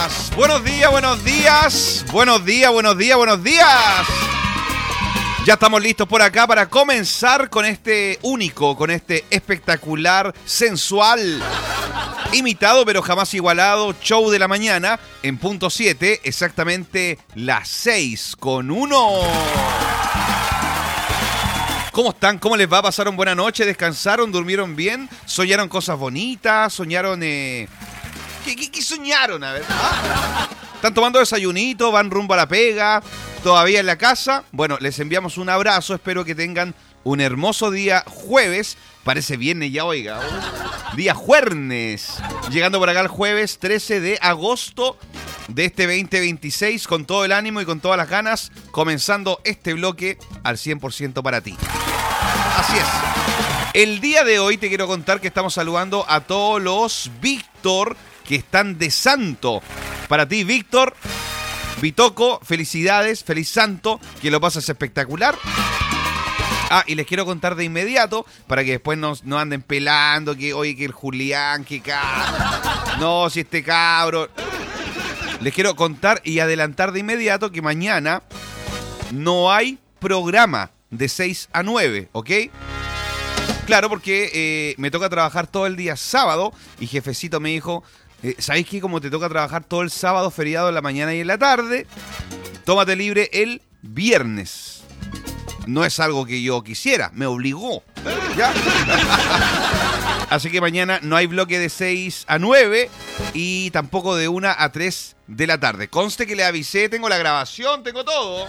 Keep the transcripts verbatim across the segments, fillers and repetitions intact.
Buenos días, buenos días, buenos días, buenos días, buenos días. Ya estamos listos por acá para comenzar con este único, con este espectacular, sensual, imitado pero jamás igualado show de la mañana en punto siete, exactamente las seis con uno. ¿Cómo están? ¿Cómo les va? ¿Pasaron buena noche? ¿Descansaron? ¿Durmieron bien? ¿Soñaron cosas bonitas? ¿Soñaron... Eh... ¿Qué, qué, ¿Qué soñaron? A ver. ¿Ah? ¿Están tomando desayunito? ¿Van rumbo a la pega? ¿Todavía en la casa? Bueno, les enviamos un abrazo. Espero que tengan un hermoso día jueves. Parece viernes ya, oiga. Día jueves. Llegando por acá el jueves trece de agosto de este veinte veintiséis con todo el ánimo y con todas las ganas. Comenzando este bloque al cien por ciento para ti. Así es. El día de hoy te quiero contar que estamos saludando a todos los Víctor que están de santo. Para ti, Víctor, Vitoco, felicidades, feliz santo, que lo pases espectacular. Ah, y les quiero contar de inmediato, para que después no, no anden pelando, que oye, que el Julián, que cabro. No, si este cabro. Les quiero contar y adelantar de inmediato que mañana no hay programa de seis a nueve, ¿ok? Claro, porque eh, me toca trabajar todo el día sábado y jefecito me dijo, eh, ¿sabéis qué? Como te toca trabajar todo el sábado, feriado en la mañana y en la tarde, tómate libre el viernes. No es algo que yo quisiera, me obligó. ¿Ya? Así que mañana no hay bloque de seis a nueve y tampoco de una a tres de la tarde. Conste que le avisé, tengo la grabación, tengo todo.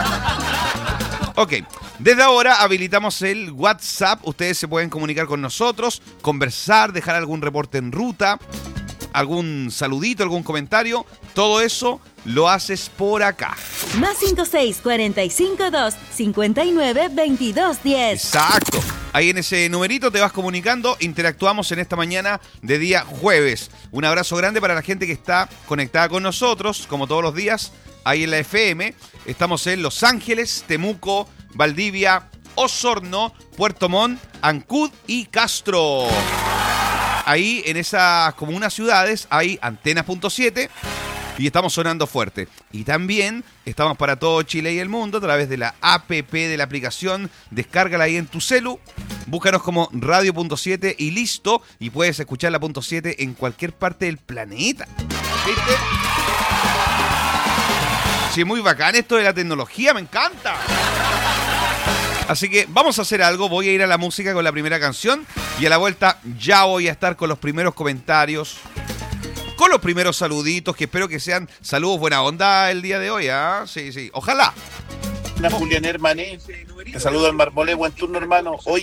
¿Ya? Ok, desde ahora habilitamos el WhatsApp. Ustedes se pueden comunicar con nosotros, conversar, dejar algún reporte en ruta, algún saludito, algún comentario. Todo eso lo haces por acá. Más cinco seis cuatro cinco dos cinco nueve dos dos uno cero. Exacto. Ahí en ese numerito te vas comunicando. Interactuamos en esta mañana de día jueves. Un abrazo grande para la gente que está conectada con nosotros, como todos los días, ahí en la F M. Estamos en Los Ángeles, Temuco, Valdivia, Osorno, Puerto Montt, Ancud y Castro. Ahí en esas comunas ciudades hay Antenas punto siete y estamos sonando fuerte. Y también estamos para todo Chile y el mundo a través de la app de la aplicación. Descárgala ahí en tu celu. Búscanos como Radio punto siete y listo. Y puedes escuchar la punto siete en cualquier parte del planeta. ¿Viste? Sí, muy bacán esto de la tecnología, me encanta. Así que vamos a hacer algo, voy a ir a la música con la primera canción y a la vuelta ya voy a estar con los primeros comentarios, con los primeros saluditos, que espero que sean saludos buena onda el día de hoy, ¿ah? ¿eh? Sí, sí, ojalá. Julián Hermané, te saludo al Marmolé, buen turno hermano. Hoy